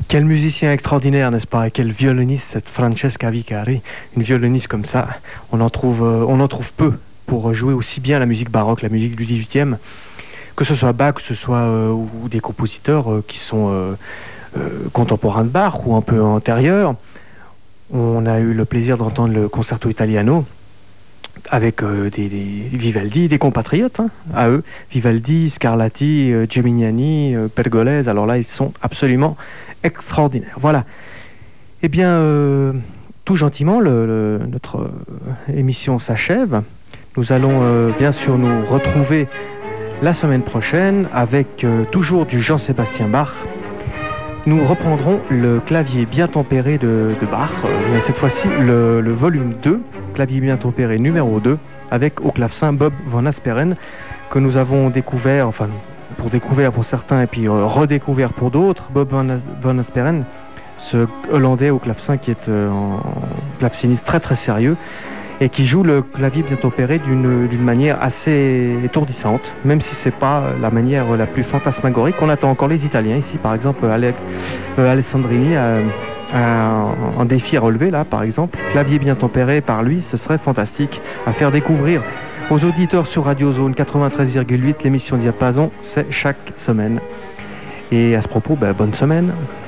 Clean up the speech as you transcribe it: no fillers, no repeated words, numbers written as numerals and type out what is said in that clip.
Quel musicien extraordinaire, n'est-ce pas? Et quel violoniste, cette Francesca Vicari. Une violoniste comme ça, on en trouve peu pour jouer aussi bien la musique baroque, la musique du XVIIIe, que ce soit Bach, que ce soit ou des compositeurs qui sont contemporains de Bach ou un peu antérieurs. On a eu le plaisir d'entendre le Concerto Italiano avec des Vivaldi, des compatriotes à eux, Vivaldi, Scarlatti, Geminiani, Pergolese. Alors là, ils sont absolument extraordinaires. Voilà. Eh bien, tout gentiment, notre émission s'achève. Nous allons bien sûr nous retrouver la semaine prochaine avec toujours du Jean-Sébastien Bach. Nous reprendrons le clavier bien tempéré de Bach, mais cette fois-ci le volume 2, clavier bien tempéré numéro 2, avec au clavecin Bob Van Asperen, que nous avons découvert, enfin pour découvrir pour certains et puis redécouvert pour d'autres. Bob Van Asperen, ce Hollandais au clavecin qui est un claveciniste très très sérieux et qui joue le clavier bien tempéré d'une manière assez étourdissante, même si c'est pas la manière la plus fantasmagorique. On attend encore les Italiens ici, par exemple Alessandrini a un défi à relever là, par exemple. Clavier bien tempéré par lui, ce serait fantastique à faire découvrir aux auditeurs sur Radio Zone 93,8. L'émission Diapason, c'est chaque semaine. Et à ce propos, bonne semaine.